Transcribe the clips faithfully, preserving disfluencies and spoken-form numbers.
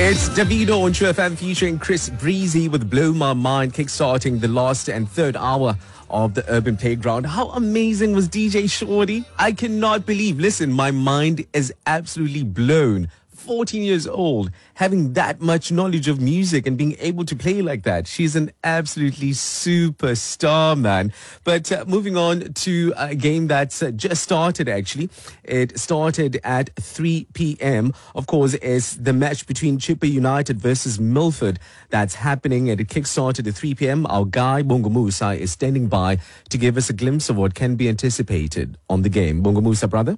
It's Davido on True F M featuring Chris Breezy with Blow My Mind, kickstarting the last and third hour of the Urban Playground. How amazing was D J Shorty? I cannot believe. Listen, my mind is absolutely blown. fourteen years old, having that much knowledge of music and being able to play like that. She's an absolutely superstar, man. But uh, moving on to a game that's uh, just started, actually. It started at three p.m. Of course, it's the match between Chippa United versus Milford that's happening, and it kickstarted at three p.m. Our guy, Bongo Musa, is standing by to give us a glimpse of what can be anticipated on the game. Bongo Musa, brother?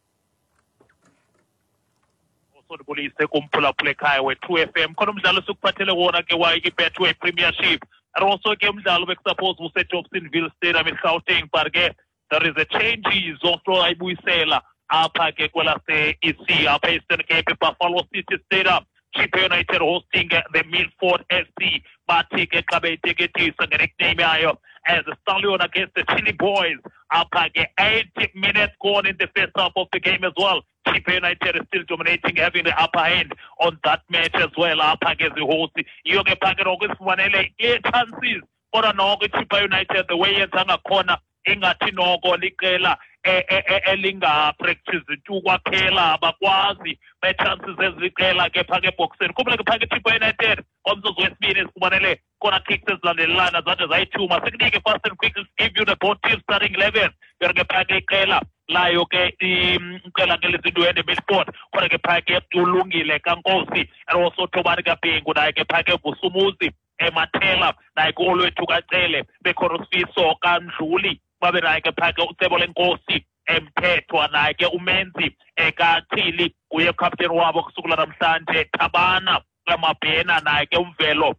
Polisi kumphulaphula ekhaya we-two F M khona umdlalo sukuphathele wona ke wayi-Betway Premiership and also ke umdlalo bekusuppose useJobsonville Stadium eGauteng, but ke there is a change izonto ayibuyisela apha ke kwelase-E C apha e-Eastern Cape, Buffalo City Stadium. Chippa United hosting the Milford F C, bathi ke xa beyiteketisa nge-nickname yayo as a stallion against the Chili Boys. Apha ke eighty minutes gone in the first half of the game as well. Chippa United is still dominating, having the upper hand on that match as well. Apha ke zihost iyo ke phake nokusifanele i-chances kodwa noko Chippa United the way yenza ngakhona ingathi noko liqela elinga-practice tu kwaphela abakwazi be-chances eziqela ke phake eboxeni. Kumele ke phake Chippa United omzuzu wesibini esifumanele khona kicks ezilandelelana zade zayithuma. Sikunike fast and quick, give you the both team starting eleven. Yona ke phake iqela layo ke iqela ke lezindwendwe Milford khona ke phake ulungile kaNkosi and also Thobani kaBhengu naye ke phake Vusumuzi eMathela naye ke olwethu kaCele bekhona uSifiso kaNdluli babe naye ke phake uCebo leNkosi emthethwa naye ke uMenzi ekaThili kuye captain wabo kusukela namhlanje Thabana kaMabhena naye ke uMvelo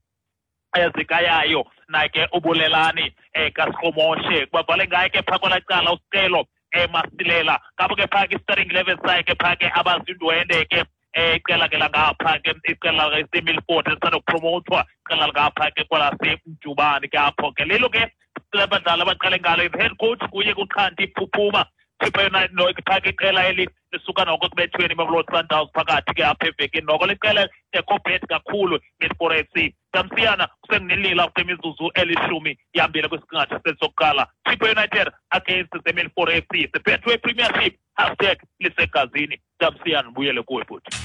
ezikayayo naye ke ubulelani ekaSikhomoshe babhale ngaye ke phakola cala uSicelo eMasilela kabo ke phake starting eleven saye ke phake abazindwende ke iqela ke langapha ke iqela leMilford esanda kupromotwa iqela langapha ke kwalaseMjubani ke apho ke lelo ke abadlali abaqale ngalo head coach kuye kuqhanti Phuphuma. Chippa United no iphake iqela eli lisuka noko kubethweni Mamelodi Sundowns phakathi ke apha evekini noko liqela ekophet kakhulu Milford F C. Damsiyana kusenginilila after imizuzu elishumi yambile kwesiqingatha sesokuqala. Chippa United against the Milford F C, the Betway Premiership, hashtag lisegazini. Damsiyana mbuyele kuwe futhi.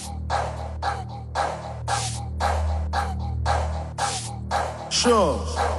Sure.